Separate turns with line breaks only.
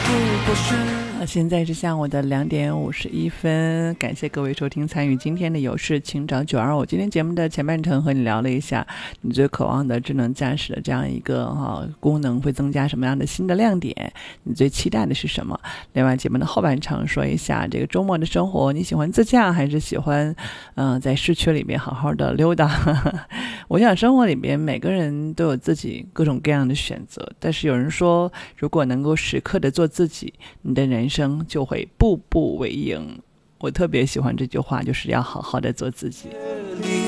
现在是下午的2:51，感谢各位收听参与今天的有事请找925。今天节目的前半程和你聊了一下你最渴望的智能驾驶的这样一个功能会增加什么样的新的亮点，你最期待的是什么。另外节目的后半程说一下这个周末的生活，你喜欢自驾还是喜欢在市区里面好好的溜达我想生活里面每个人都有自己各种各样的选择，但是有人说如果能够时刻的做自己，你的人生就会步步为营。我特别喜欢这句话，就是要好好的做自己。